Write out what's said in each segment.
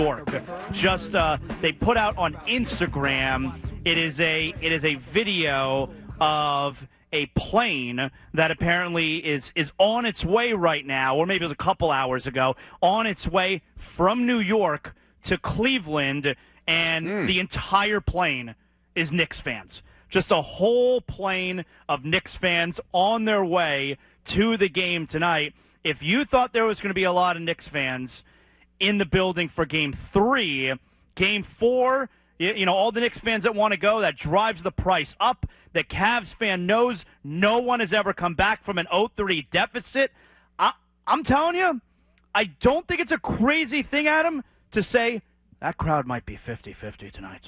York. Just they put out on Instagram. It is a video of a plane that apparently is on its way right now, or maybe it was a couple hours ago, on its way from New York to Cleveland, and the entire plane is Knicks fans. Just a whole plane of Knicks fans on their way to the game tonight. If you thought there was going to be a lot of Knicks fans in the building for Game 3, Game 4, you know, all the Knicks fans that want to go, that drives the price up. The Cavs fan knows no one has ever come back from an 0-3 deficit. I'm telling you, I don't think it's a crazy thing, Adam, to say that crowd might be 50-50 tonight.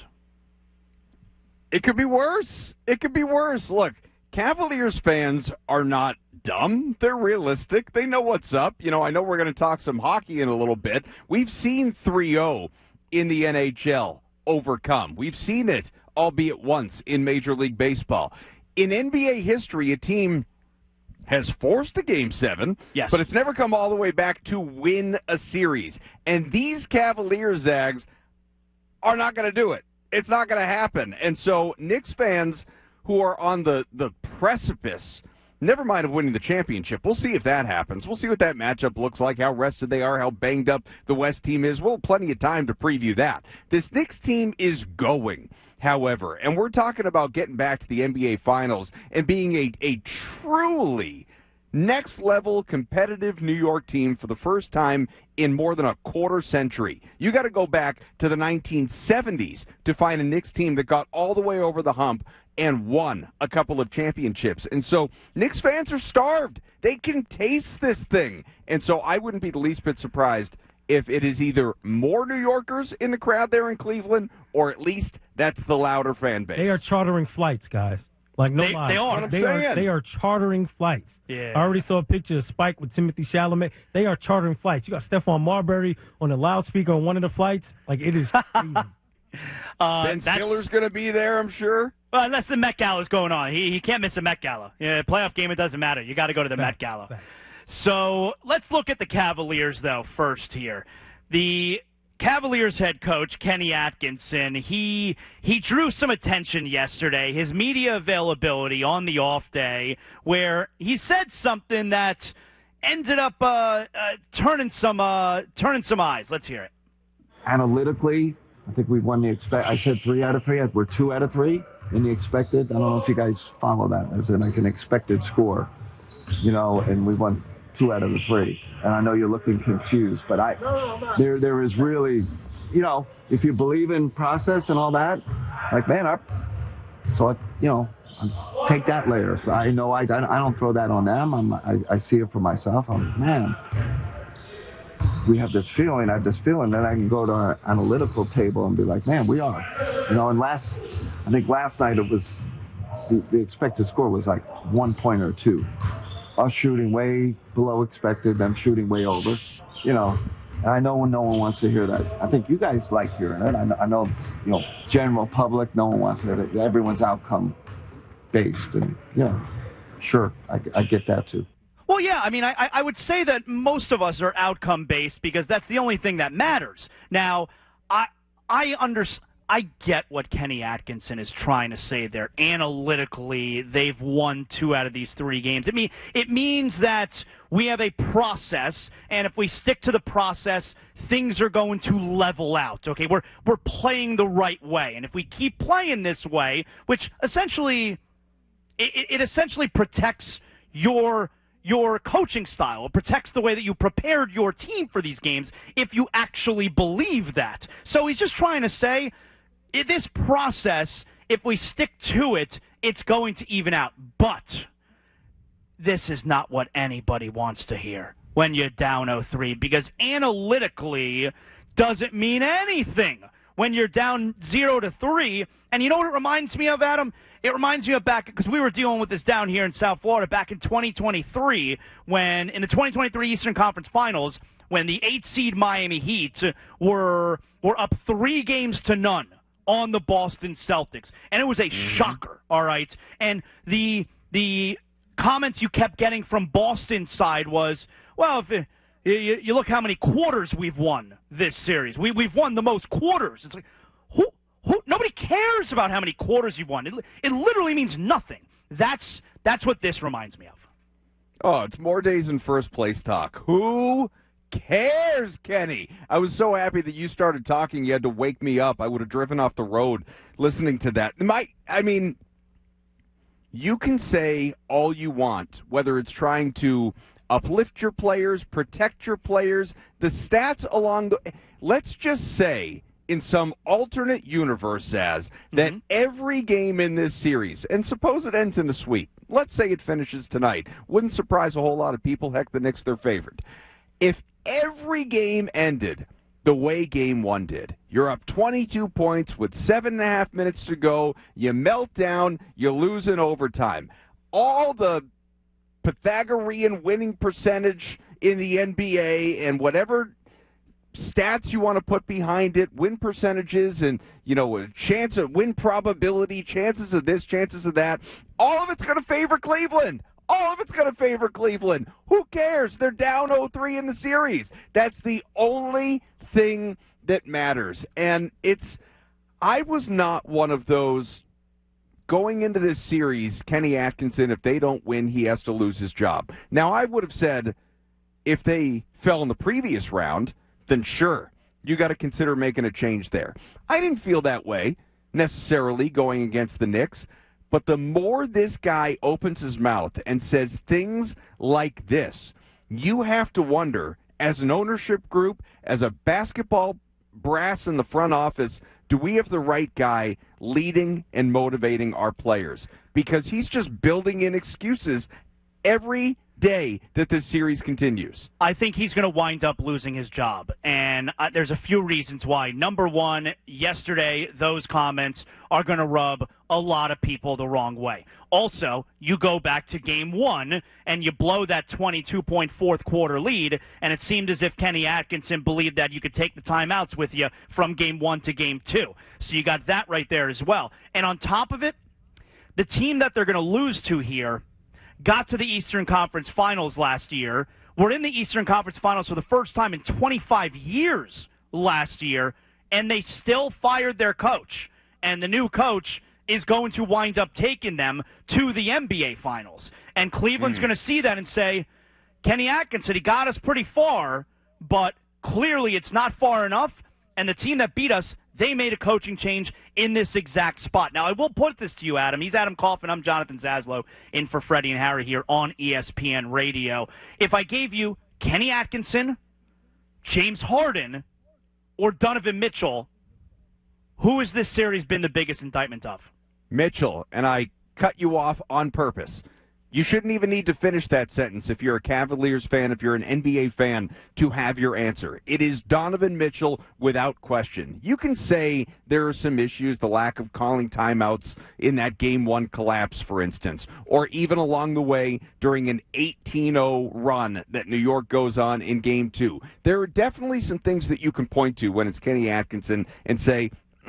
It could be worse. It could be worse. Look, Cavaliers fans are not dumb. They're realistic. They know what's up. You know, I know we're going to talk some hockey in a little bit. We've seen 3-0 in the NHL overcome. We've seen it, albeit once, in Major League Baseball. In NBA history, a team has forced a Game 7, yes, but it's never come all the way back to win a series. And these Cavaliers, Zags, are not going to do it. It's not going to happen. And so Knicks fans who are on the precipice, never mind of winning the championship, we'll see if that happens. We'll see what that matchup looks like, how rested they are, how banged up the West team is. We'll have plenty of time to preview that. This Knicks team is going, however, and we're talking about getting back to the NBA Finals and being a truly next-level competitive New York team for the first time in more than a quarter century. You got to go back to the 1970s to find a Knicks team that got all the way over the hump and won a couple of championships. And so Knicks fans are starved. They can taste this thing. And so I wouldn't be the least bit surprised if it is either more New Yorkers in the crowd there in Cleveland, or at least that's the louder fan base. They are chartering flights, guys. Like, no lie. They are. They are chartering flights. Yeah. I already saw a picture of Spike with Timothy Chalamet. They are chartering flights. You got Stephon Marbury on the loudspeaker on one of the flights. Like, it is crazy. Ben Stiller's going to be there, I'm sure. Well, unless the Met Gala is going on. He can't miss a Met Gala. Yeah, playoff game, it doesn't matter. You got to go to the Met Gala. Fact. So let's look at the Cavaliers, though, first here. The Cavaliers head coach, Kenny Atkinson, he drew some attention yesterday, his media availability on the off day, where he said something that ended up turning some eyes. Let's hear it. Analytically, I think we've won I said 3 out of 3. We're 2 out of 3 in the expected. I don't know if you guys follow that as in like an expected score, you know, and we won 2 out of the 3. And I know you're looking confused, but there is really, you know, if you believe in process and all that, like, man, take that layer. So I know I don't throw that on them. I see it for myself. Man, we have this feeling. I have this feeling. Then I can go to our analytical table and be like, man, we are. You know, and I think last night it was, the expected score was like 1 point or 2. Us shooting way below expected, them shooting way over. You know, and I know no one wants to hear that. I think you guys like hearing it. I know, you know, general public, no one wants to hear it. Everyone's outcome based. And, yeah, sure, I get that too. Well, yeah, I mean, I would say that most of us are outcome-based because that's the only thing that matters. Now, I get what Kenny Atkinson is trying to say there. Analytically, they've won 2 out of these 3 games. I mean, it means that we have a process, and if we stick to the process, things are going to level out. Okay, we're playing the right way, and if we keep playing this way, which essentially it essentially protects your coaching style. It protects the way that you prepared your team for these games if you actually believe that. So he's just trying to say, in this process, if we stick to it, it's going to even out. But this is not what anybody wants to hear when you're down 0-3, because analytically doesn't mean anything when you're down 0-3. And you know what it reminds me of, Adam? It reminds me of back, because we were dealing with this down here in South Florida back in 2023, when in the 2023 Eastern Conference Finals, when the 8 seed Miami Heat were up 3-0 on the Boston Celtics. And it was a shocker, all right? And the comments you kept getting from Boston's side was, well, You look how many quarters we've won this series. We've won the most quarters. It's like, who? Nobody cares about how many quarters you've won. It literally means nothing. That's what this reminds me of. Oh, it's more days in first place talk. Who cares, Kenny? I was so happy that you started talking. You had to wake me up. I would have driven off the road listening to that. You can say all you want, whether it's trying to uplift your players, protect your players, the stats along the... Let's just say, in some alternate universe, Zaz, that every game in this series, and suppose it ends in a sweep, let's say it finishes tonight, wouldn't surprise a whole lot of people. Heck, the Knicks, their favorite. If every game ended the way Game 1 did, you're up 22 points with 7.5 minutes to go, you melt down, you lose in overtime. All the Pythagorean winning percentage in the NBA and whatever stats you want to put behind it, win percentages and, a chance of win probability, chances of this, chances of that, all of it's going to favor Cleveland. All of it's going to favor Cleveland. Who cares? They're down 0-3 in the series. That's the only thing that matters. And I was not one of those going into this series, Kenny Atkinson, if they don't win, he has to lose his job. Now, I would have said if they fell in the previous round, then sure, you got to consider making a change there. I didn't feel that way necessarily going against the Knicks, but the more this guy opens his mouth and says things like this, you have to wonder, as an ownership group, as a basketball brass in the front office, do we have the right guy leading and motivating our players? Because he's just building in excuses every day that this series continues. I think he's going to wind up losing his job, and there's a few reasons why. Number one, yesterday, those comments are going to rub a lot of people the wrong way. Also, you go back to Game 1, and you blow that 22-point fourth quarter lead, and it seemed as if Kenny Atkinson believed that you could take the timeouts with you from Game 1 to Game 2. So you got that right there as well. And on top of it, the team that they're going to lose to here got to the Eastern Conference Finals last year. We're in the Eastern Conference Finals for the first time in 25 years last year, and they still fired their coach. And the new coach is going to wind up taking them to the NBA Finals. And Cleveland's going to see that and say, Kenny Atkinson, he got us pretty far, but clearly it's not far enough. And the team that beat us, they made a coaching change in this exact spot. Now, I will put this to you, Adam. He's Adam Kaufman. I'm Jonathan Zaslow, in for Freddie and Harry here on ESPN Radio. If I gave you Kenny Atkinson, James Harden, or Donovan Mitchell, who has this series been the biggest indictment of? Mitchell, and I cut you off on purpose. You shouldn't even need to finish that sentence if you're a Cavaliers fan, if you're an NBA fan, to have your answer. It is Donovan Mitchell without question. You can say there are some issues, the lack of calling timeouts in that Game 1 collapse, for instance, or even along the way during an 18-0 run that New York goes on in Game 2. There are definitely some things that you can point to when it's Kenny Atkinson and say,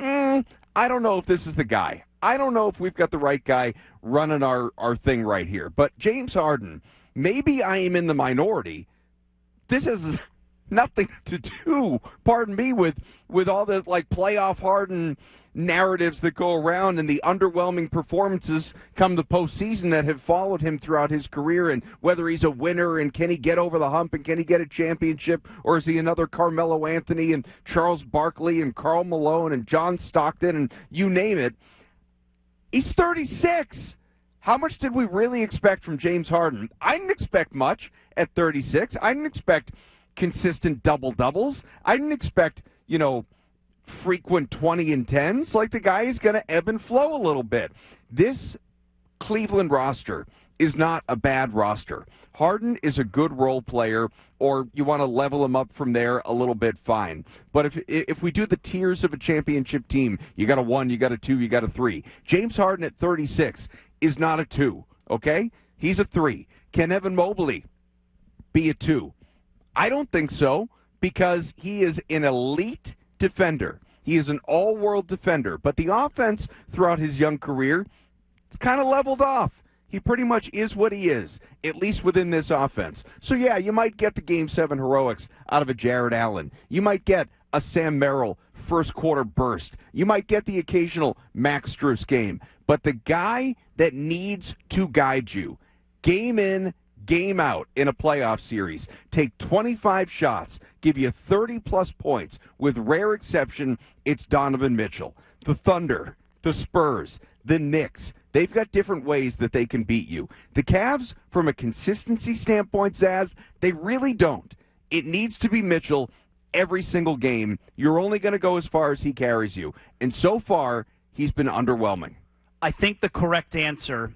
I don't know if this is the guy. I don't know if we've got the right guy running our thing right here. But James Harden, maybe I am in the minority. This has nothing to do, pardon me, with all this like playoff Harden narratives that go around and the underwhelming performances come the postseason that have followed him throughout his career, and whether he's a winner and can he get over the hump and can he get a championship, or is he another Carmelo Anthony and Charles Barkley and Karl Malone and John Stockton and you name it. He's 36. How much did we really expect from James Harden? I didn't expect much at 36. I didn't expect consistent double-doubles. I didn't expect, frequent 20 and 10s. Like, the guy is going to ebb and flow a little bit. This Cleveland roster is not a bad roster. Harden is a good role player, or you want to level him up from there a little bit, fine. But if we do the tiers of a championship team, you got a 1, you got a 2, you got a 3. James Harden at 36 is not a 2, okay? He's a 3. Can Evan Mobley be a 2? I don't think so, because he is an elite defender. He is an all-world defender. But the offense throughout his young career, it's kind of leveled off. he pretty much is what he is, at least within this offense. So, yeah, you might get the Game 7 heroics out of a Jared Allen. You might get a Sam Merrill first quarter burst. You might get the occasional Max Strus game. But the guy that needs to guide you, game in, game out in a playoff series, take 25 shots, give you 30-plus points, with rare exception, it's Donovan Mitchell. The Thunder, the Spurs, the Knicks, they've got different ways that they can beat you. The Cavs, from a consistency standpoint, Zaz, they really don't. It needs to be Mitchell every single game. You're only going to go as far as he carries you. And so far, he's been underwhelming. I think the correct answer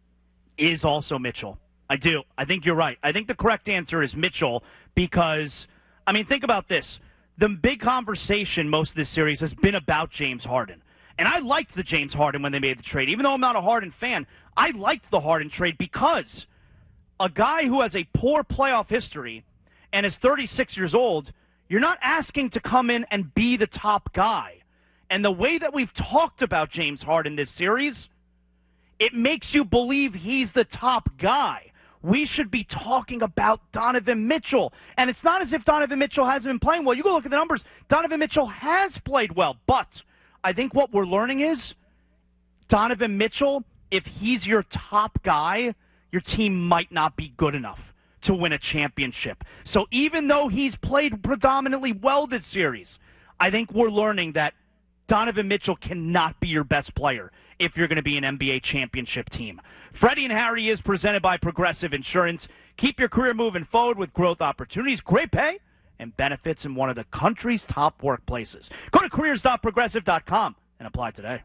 is also Mitchell. I do. I think you're right. I think the correct answer is Mitchell because, I mean, think about this. The big conversation most of this series has been about James Harden. And I liked the James Harden when they made the trade. Even though I'm not a Harden fan, I liked the Harden trade because a guy who has a poor playoff history and is 36 years old, you're not asking to come in and be the top guy. And the way that we've talked about James Harden this series, it makes you believe he's the top guy. We should be talking about Donovan Mitchell. And it's not as if Donovan Mitchell hasn't been playing well. You go look at the numbers. Donovan Mitchell has played well. But I think what we're learning is Donovan Mitchell, if he's your top guy, your team might not be good enough to win a championship. So even though he's played predominantly well this series, I think we're learning that Donovan Mitchell cannot be your best player if you're going to be an NBA championship team. Freddie and Harry is presented by Progressive Insurance. Keep your career moving forward with growth opportunities, great pay, and benefits in one of the country's top workplaces. Go to careers.progressive.com and apply today.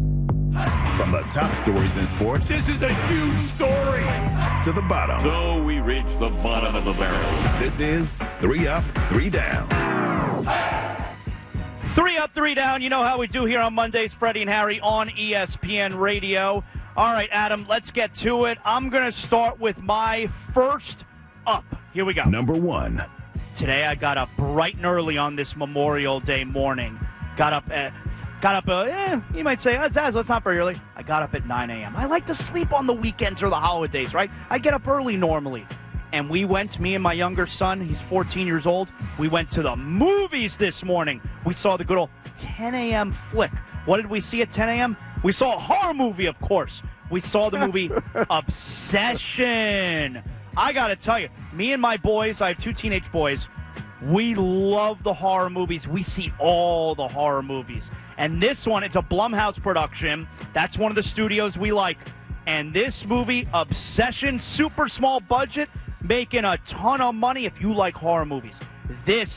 From the top stories in sports, this is a huge story. To the bottom. So we reach the bottom of the barrel. This is 3 Up, 3 Down. 3 Up, 3 Down. You know how we do here on Mondays, Freddie and Harry on ESPN Radio. All right, Adam, let's get to it. I'm going to start with my first up. Here we go. Number 1. Today I got up bright and early on this Memorial Day morning. Got up, you might say, Zaz, that's not very early. I got up at 9 a.m. I like to sleep on the weekends or the holidays, right? I get up early normally. And we went, me and my younger son, he's 14 years old, we went to the movies this morning. We saw the good old 10 a.m. flick. What did we see at 10 a.m.? We saw a horror movie, of course. We saw the movie Obsession. I got to tell you, me and my boys, I have 2 teenage boys, we love the horror movies. We see all the horror movies. And this one, it's a Blumhouse production. That's one of the studios we like. And this movie, Obsession, super small budget, making a ton of money if you like horror movies. This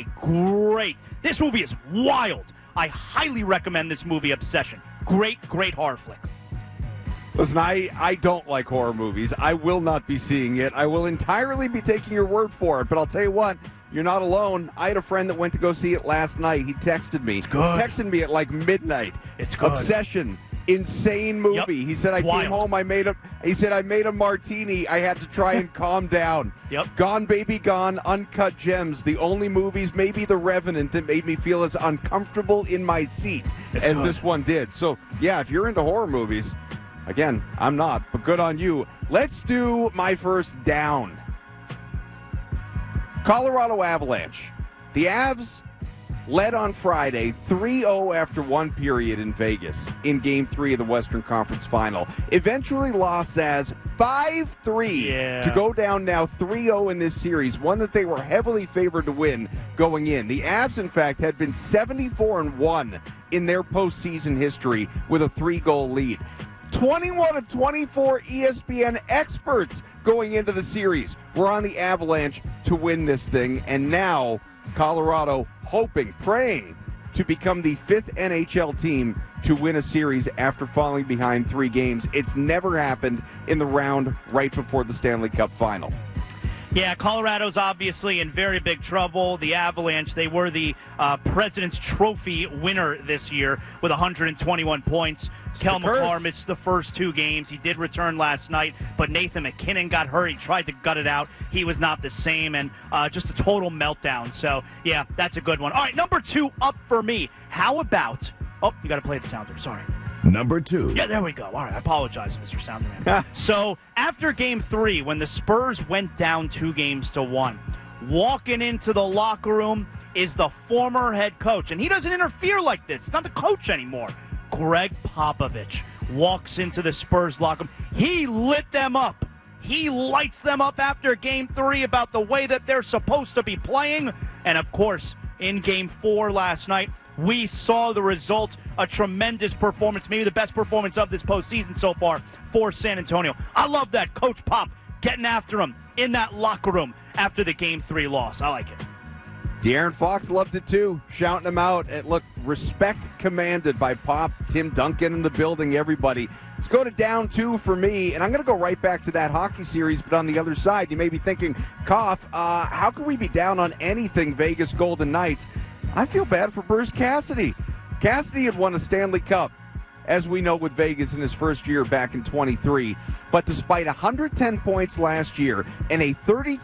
movie is wild. I highly recommend this movie, Obsession. Great horror flick. Listen, I don't like horror movies. I will not be seeing it. I will entirely be taking your word for it. But I'll tell you what, you're not alone. I had a friend that went to go see it last night. He texted me. It's good. He texted me at like midnight. It's good. Obsession. Insane movie. Yep. He said, I came home, I made a martini. I had to try and calm down. Yep. Gone Baby Gone, Uncut Gems. The only movies, maybe The Revenant, that made me feel as uncomfortable in my seat as this one did. So, yeah, if you're into horror movies, again, I'm not, but good on you. Let's do my first down. Colorado Avalanche. The Avs led on Friday 3-0 after one period in Vegas in Game 3 of the Western Conference Final. Eventually lost as 5-3 to go down now 3-0 in this series, one that they were heavily favored to win going in. The Avs, in fact, had been 74-1 in their postseason history with a 3-goal lead. 21 of 24 ESPN experts going into the series were on the Avalanche to win this thing, and now Colorado hoping, praying to become the 5th NHL team to win a series after falling behind 3 games. It's never happened in the round right before the Stanley Cup final. Yeah, Colorado's obviously in very big trouble. The Avalanche, they were the President's Trophy winner this year with 121 points. Kel McCarr missed the first 2 games. He did return last night, but Nathan McKinnon got hurt. He tried to gut it out. He was not the same, and just a total meltdown. So, yeah, that's a good one. All right, number 2 up for me. How about... Oh, you got to play the sounder. Sorry. Number 2. Yeah, there we go. All right, I apologize, Mr. Soundman. So, after Game 3, when the Spurs went down 2-1, walking into the locker room is the former head coach. And he doesn't interfere like this. It's not the coach anymore. Greg Popovich walks into the Spurs locker room. He lit them up. He lights them up after Game 3 about the way that they're supposed to be playing. And, of course, in Game 4 last night, we saw the result, a tremendous performance, maybe the best performance of this postseason so far for San Antonio. I love that. Coach Pop getting after him in that locker room after the Game 3 loss. I like it. De'Aaron Fox loved it too, shouting him out. And look, respect commanded by Pop, Tim Duncan in the building, everybody. Let's go to down 2 for me, and I'm going to go right back to that hockey series, but on the other side, you may be thinking, Koff, how can we be down on anything Vegas Golden Knights? I feel bad for Bruce Cassidy. Cassidy had won a Stanley Cup, as we know, with Vegas in his first year back in 23. But despite 110 points last year and a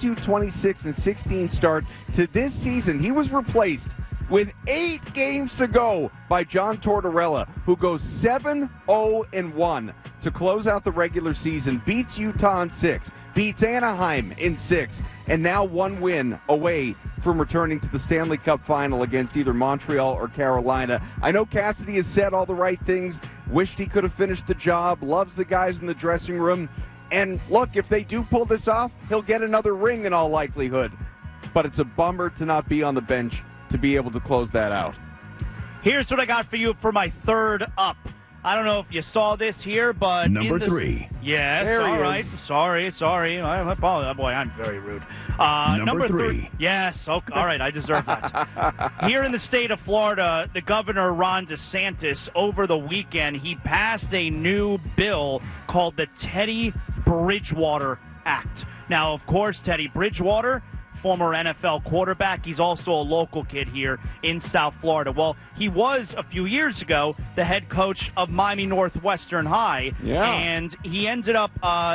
32-26-16 start to this season, he was replaced with 8 games to go by John Tortorella, who goes 7-0-1 to close out the regular season, beats Utah in 6, beats Anaheim in 6, and now 1 win away from returning to the Stanley Cup final against either Montreal or Carolina. I know Cassidy has said all the right things, wished he could have finished the job, loves the guys in the dressing room, and look, if they do pull this off, he'll get another ring in all likelihood. But it's a bummer to not be on the bench to be able to close that out. Here's what I got for you for my third up. I don't know if you saw this here, but... Number 3. Yes, there all right. Is. Sorry. I apologize. Boy, I'm very rude. Number 3. Yes, okay, all right, I deserve that. Here in the state of Florida, the governor, Ron DeSantis, over the weekend, he passed a new bill called the Teddy Bridgewater Act. Now, of course, Teddy Bridgewater, former NFL quarterback. He's also a local kid here in South Florida. Well, he was, a few years ago, the head coach of Miami Northwestern High. Yeah. And he ended up,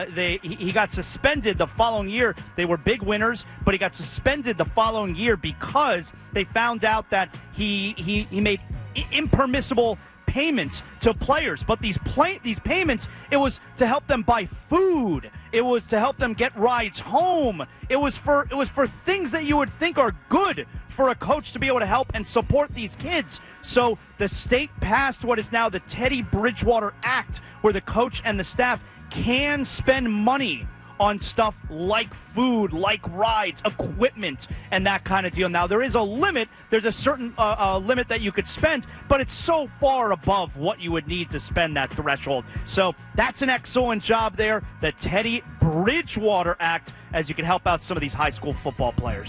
he got suspended the following year. They were big winners, but he got suspended the following year because they found out that he made impermissible payments to players, but these payments, it was to help them buy food, it was to help them get rides home, it was for things that you would think are good for a coach to be able to help and support these kids. So the state passed what is now the Teddy Bridgewater Act, where the coach and the staff can spend money on stuff like food, like rides, equipment, and that kind of deal. Now, there is a limit. There's a certain limit that you could spend, but it's so far above what you would need to spend that threshold. So that's an excellent job there, the Teddy Bridgewater Act, as you can help out some of these high school football players.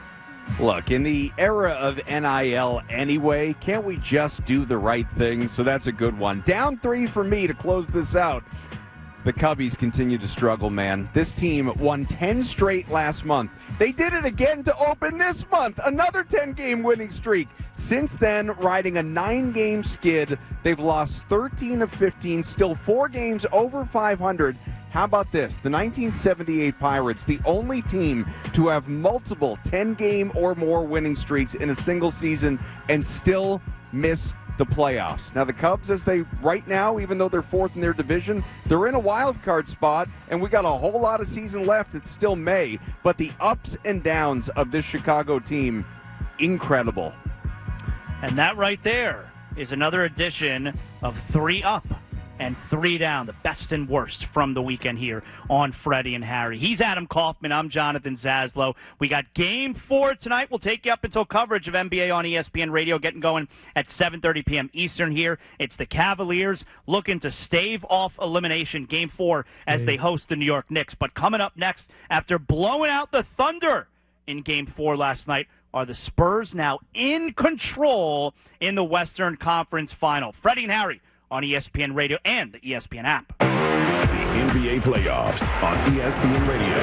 Look, in the era of NIL anyway, can't we just do the right thing? So that's a good one. Down 3 for me to close this out. The Cubbies continue to struggle, man. This team won 10 straight last month. They did it again to open this month. Another 10-game winning streak. Since then, riding a 9-game skid, they've lost 13 of 15, still 4 games over 500. How about this? The 1978 Pirates, the only team to have multiple 10-game or more winning streaks in a single season and still miss the playoffs. Now, the Cubs, as they right now, even though they're 4th in their division, they're in a wild card spot, and we got a whole lot of season left. It's still May, but the ups and downs of this Chicago team, incredible. And that right there is another edition of 3 Up and 3 Down, the best and worst from the weekend here on Freddie and Harry. He's Adam Kaufman. I'm Jonathan Zaslow. We got Game 4 tonight. We'll take you up until coverage of NBA on ESPN Radio, getting going at 7:30 p.m. Eastern here. It's the Cavaliers looking to stave off elimination, Game 4, as they host the New York Knicks. But coming up next, after blowing out the Thunder in Game 4 last night, are the Spurs now in control in the Western Conference Final. Freddie and Harry on ESPN Radio and the ESPN app. The NBA playoffs on ESPN Radio.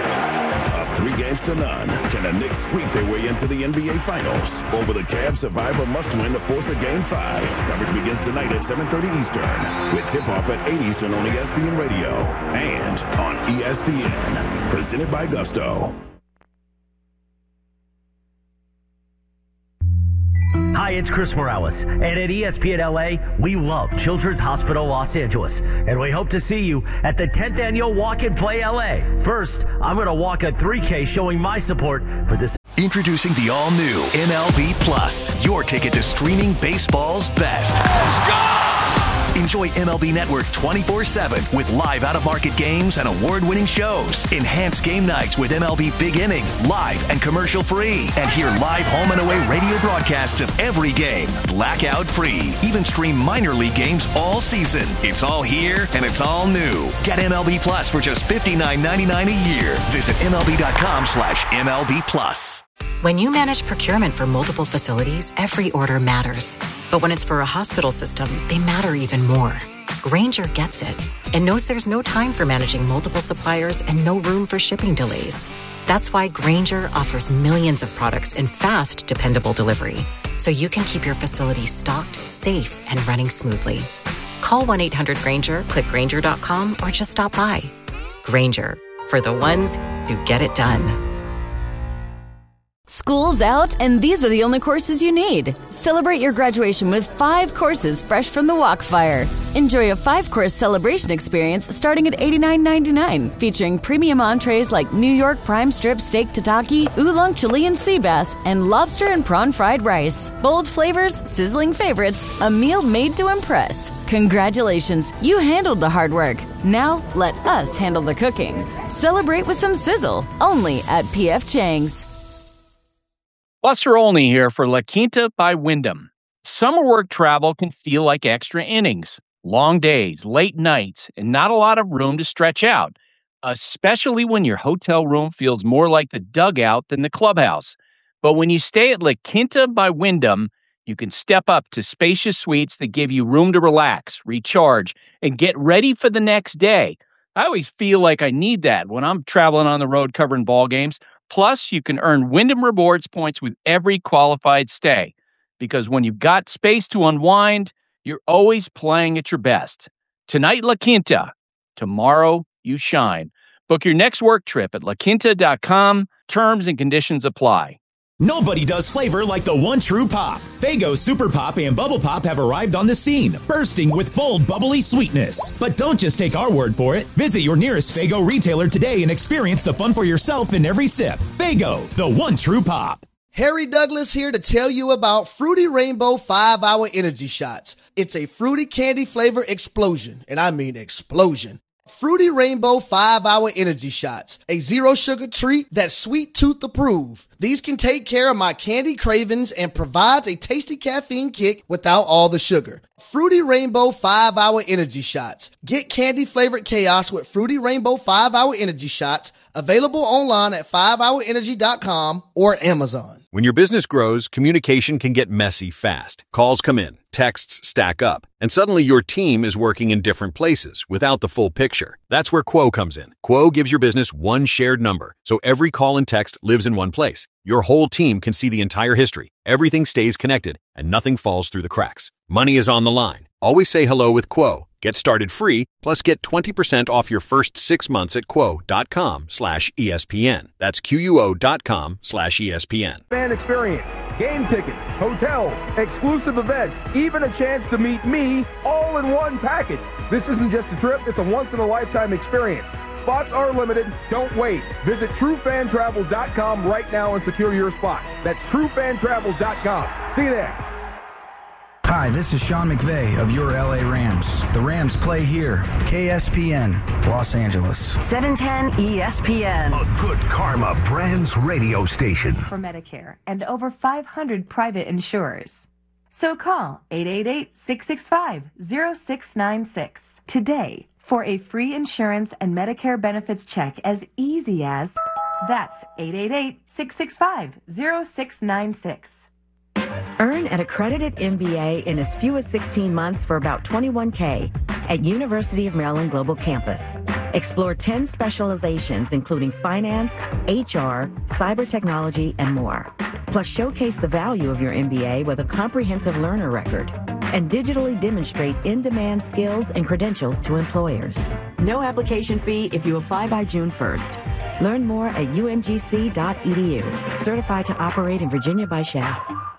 Up 3-0. Can the Knicks sweep their way into the NBA Finals? Over the Cavs Survivor must-win to force a Game 5. Coverage begins tonight at 7:30 Eastern, with tip-off at 8 Eastern on ESPN Radio and on ESPN. Presented by Gusto. Hi, it's Chris Morales, and at ESPN LA, we love Children's Hospital Los Angeles, and we hope to see you at the 10th Annual Walk and Play LA. First, I'm going to walk a 3K showing my support for this. Introducing the all-new MLB Plus, your ticket to streaming baseball's best. Let's go! Enjoy MLB Network 24/7 with live out-of-market games and award-winning shows. Enhance game nights with MLB Big Inning, live and commercial-free. And hear live home and away radio broadcasts of every game, blackout-free. Even stream minor league games all season. It's all here, and it's all new. Get MLB Plus for just $59.99 a year. Visit MLB.com/MLB Plus. When you manage procurement for multiple facilities, every order matters. But when it's for a hospital system, they matter even more. Grainger gets it and knows there's no time for managing multiple suppliers and no room for shipping delays. That's why Grainger offers millions of products in fast, dependable delivery, so you can keep your facility stocked, safe, and running smoothly. Call 1-800-GRAINGER, click Grainger.com, or just stop by. Grainger, for the ones who get it done. School's out, and these are the only courses you need. Celebrate your graduation with 5 courses fresh from the Walkfire. Enjoy a 5-course celebration experience starting at $89.99, featuring premium entrees like New York prime strip steak tataki, oolong Chilean sea bass, and lobster and prawn fried rice. Bold flavors, sizzling favorites, a meal made to impress. Congratulations, you handled the hard work. Now, let us handle the cooking. Celebrate with some sizzle, only at P.F. Chang's. Buster Olney here for La Quinta by Wyndham. Summer work travel can feel like extra innings. Long days, late nights, and not a lot of room to stretch out, especially when your hotel room feels more like the dugout than the clubhouse. But when you stay at La Quinta by Wyndham, you can step up to spacious suites that give you room to relax, recharge, and get ready for the next day. I always feel like I need that when I'm traveling on the road covering ball games. Plus, you can earn Wyndham Rewards points with every qualified stay. Because when you've got space to unwind, you're always playing at your best. Tonight, La Quinta. Tomorrow, you shine. Book your next work trip at laquinta.com. Terms and conditions apply. Nobody does flavor like the one true pop. Faygo Super Pop and Bubble Pop have arrived on the scene, bursting with bold, bubbly sweetness. But don't just take our word for it. Visit your nearest Faygo retailer today and experience the fun for yourself in every sip. Faygo, the one true pop. Harry Douglas here to tell you about Fruity Rainbow 5-Hour Energy Shots. It's a fruity candy flavor explosion, and I mean explosion. Fruity Rainbow 5-Hour Energy Shots, a zero-sugar treat that's sweet tooth approved. These can take care of my candy cravings and provides a tasty caffeine kick without all the sugar. Fruity Rainbow 5-Hour Energy Shots. Get candy-flavored chaos with Fruity Rainbow 5-Hour Energy Shots, available online at 5hourenergy.com or Amazon. When your business grows, communication can get messy fast. Calls come in, texts stack up, and suddenly your team is working in different places without the full picture. That's where Quo comes in. Quo gives your business one shared number, so every call and text lives in one place. Your whole team can see the entire history. Everything stays connected, and nothing falls through the cracks. Money is on the line. Always say hello with Quo. Get started free, plus get 20% off your first 6 months at quo.com/ESPN. That's QUO.com/ESPN. Fan experience, game tickets, hotels, exclusive events, even a chance to meet me, all in one package. This isn't just a trip, it's a once-in-a-lifetime experience. Spots are limited. Don't wait. Visit TrueFanTravel.com right now and secure your spot. That's TrueFanTravel.com. See you there. Hi, this is Sean McVay of your LA Rams. The Rams play here, KSPN, Los Angeles. 710 ESPN. A Good Karma Brands radio station. For Medicare and over 500 private insurers. So call 888-665-0696 today for a free insurance and Medicare benefits check as easy as, that's 888-665-0696. Earn an accredited MBA in as few as 16 months for about $21K at University of Maryland Global Campus. Explore 10 specializations including finance, HR, cyber technology, and more. Plus showcase the value of your MBA with a comprehensive learner record and digitally demonstrate in-demand skills and credentials to employers. No application fee if you apply by June 1st. Learn more at umgc.edu. Certified to operate in Virginia by SHAF.